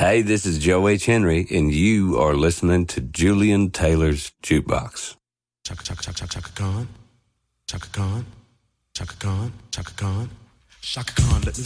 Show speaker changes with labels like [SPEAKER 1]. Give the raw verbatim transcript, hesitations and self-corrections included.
[SPEAKER 1] Hey, this is Joe H. Henry, and you are listening to Julian Taylor's Jukebox.
[SPEAKER 2] Chaka chaka chaka chaka chaka Khan, Chaka Khan, Chaka Khan, Chaka Khan, Chaka Khan. Let me